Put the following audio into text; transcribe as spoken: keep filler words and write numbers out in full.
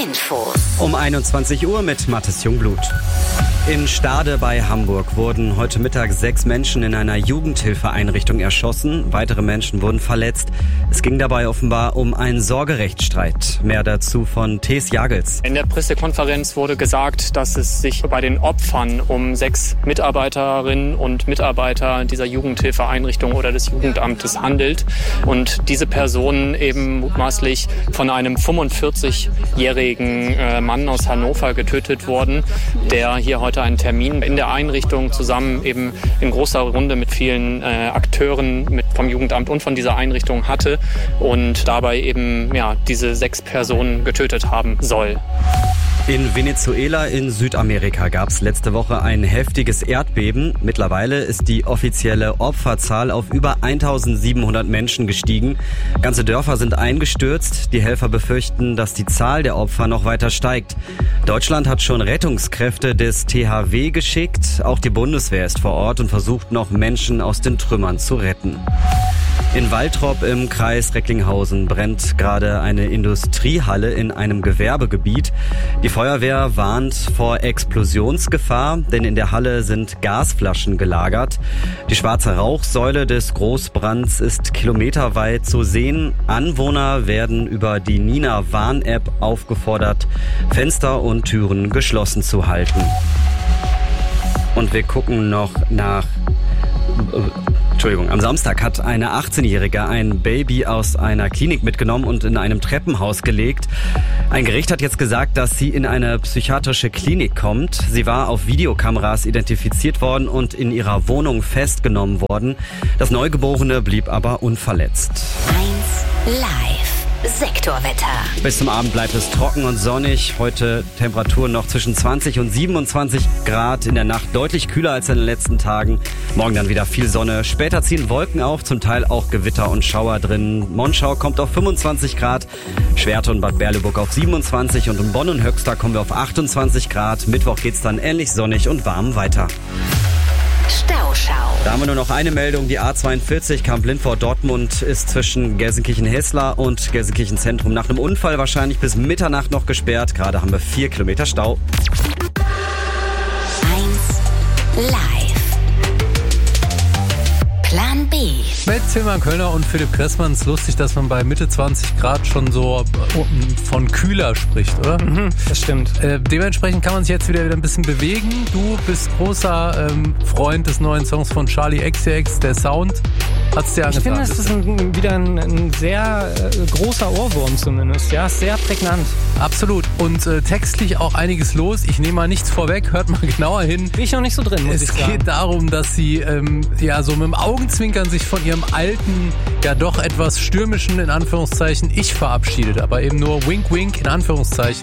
Infos. Um einundzwanzig Uhr mit Mathis Jungblut. In Stade bei Hamburg wurden heute Mittag sechs Menschen in einer Jugendhilfeeinrichtung erschossen. Weitere Menschen wurden verletzt. Es ging dabei offenbar um einen Sorgerechtsstreit. Mehr dazu von Thes Jagels. In der Pressekonferenz wurde gesagt, dass es sich bei den Opfern um sechs Mitarbeiterinnen und Mitarbeiter dieser Jugendhilfeeinrichtung oder des Jugendamtes handelt. Und diese Personen eben mutmaßlich von einem fünfundvierzigjährigen Mann aus Hannover getötet wurden, der hier heute einen Termin in der Einrichtung zusammen eben in großer Runde mit vielen äh, Akteuren mit vom Jugendamt und von dieser Einrichtung hatte und dabei eben ja diese sechs Personen getötet haben soll. In Venezuela in Südamerika gab es letzte Woche ein heftiges Erdbeben. Mittlerweile ist die offizielle Opferzahl auf über eintausendsiebenhundert Menschen gestiegen. Ganze Dörfer sind eingestürzt. Die Helfer befürchten, dass die Zahl der Opfer noch weiter steigt. Deutschland hat schon Rettungskräfte des T H W geschickt. Auch die Bundeswehr ist vor Ort und versucht noch Menschen aus den Trümmern zu retten. In Waltrop im Kreis Recklinghausen brennt gerade eine Industriehalle in einem Gewerbegebiet. Die Feuerwehr warnt vor Explosionsgefahr, denn in der Halle sind Gasflaschen gelagert. Die schwarze Rauchsäule des Großbrands ist kilometerweit zu sehen. Anwohner werden über die Nina Warn-App aufgefordert, Fenster und Türen geschlossen zu halten. Und wir gucken noch nach... Entschuldigung, am Samstag hat eine achtzehnjährige ein Baby aus einer Klinik mitgenommen und in einem Treppenhaus gelegt. Ein Gericht hat jetzt gesagt, dass sie in eine psychiatrische Klinik kommt. Sie war auf Videokameras identifiziert worden und in ihrer Wohnung festgenommen worden. Das Neugeborene blieb aber unverletzt. eins live. Sektorwetter. Bis zum Abend bleibt es trocken und sonnig. Heute Temperaturen noch zwischen zwanzig und siebenundzwanzig Grad. In der Nacht deutlich kühler als in den letzten Tagen. Morgen dann wieder viel Sonne. Später ziehen Wolken auf, zum Teil auch Gewitter und Schauer drin. Monschau kommt auf fünfundzwanzig Grad. Schwerte und Bad Berleburg auf siebenundzwanzig. Und in Bonn und Höxter kommen wir auf achtundzwanzig Grad. Mittwoch geht's dann ähnlich sonnig und warm weiter. Stauschau. Da haben wir nur noch eine Meldung. Die A zweiundvierzig Kamp-Lindfort-Dortmund ist zwischen Gelsenkirchen-Hesslar und Gelsenkirchen-Zentrum nach einem Unfall wahrscheinlich bis Mitternacht noch gesperrt. Gerade haben wir vier Kilometer Stau. eins live. Plan B. Mit Tilman Kölner und Philipp Kressmann ist lustig, dass man bei Mitte zwanzig Grad schon so von kühler spricht, oder? Mhm, das stimmt. Äh, dementsprechend kann man sich jetzt wieder, wieder ein bisschen bewegen. Du bist großer ähm, Freund des neuen Songs von Charli X C X, der Sound. Hat's dir angetan? Ich finde, das ist ein, wieder ein, ein sehr äh, großer Ohrwurm zumindest. Ja, sehr prägnant. Absolut. Und äh, textlich auch einiges los. Ich nehme mal nichts vorweg, hört mal genauer hin. Bin ich noch nicht so drin, muss es ich sagen. Es geht darum, dass sie ähm, ja so mit dem Augenzwinkern sich von ihrem alten, ja doch etwas stürmischen, in Anführungszeichen, Ich verabschiedet. Aber eben nur wink wink, in Anführungszeichen.